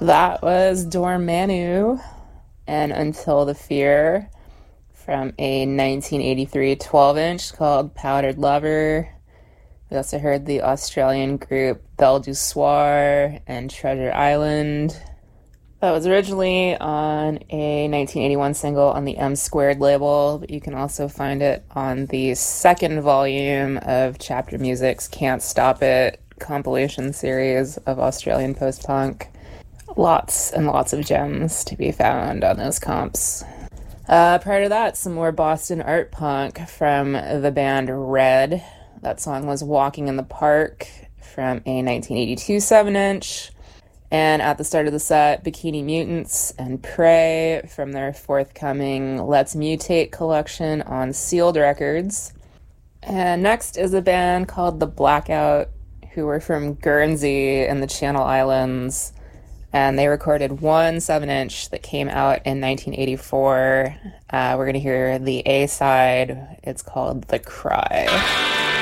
That was Dormammu and Until the Fear from a 1983 12-inch called Powdered Lover. We also heard the Australian group Belle du Soir and Treasure Island. That was originally on a 1981 single on the M Squared label, but you can also find it on the second volume of Chapter Music's Can't Stop It compilation series of Australian post-punk. Lots and lots of gems to be found on those comps. Prior to that, some more Boston art punk from the band Red. That song was Walking in the Park from a 1982 7-inch. And at the start of the set, Bikini Mutants and Prey from their forthcoming Let's Mutate collection on Sealed Records. And next is a band called The Blackout, who were from Guernsey in the Channel Islands. And they recorded one 7-inch that came out in 1984. We're going to hear the A-side. It's called The Cry.